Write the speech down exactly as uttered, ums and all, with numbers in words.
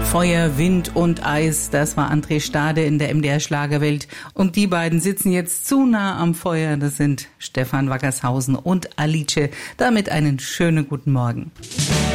Feuer, Wind und Eis, das war André Stade in der M D R Schlagerwelt. Und die beiden sitzen jetzt zu nah am Feuer. Das sind Stefan Wackershausen und Alice. Damit einen schönen guten Morgen.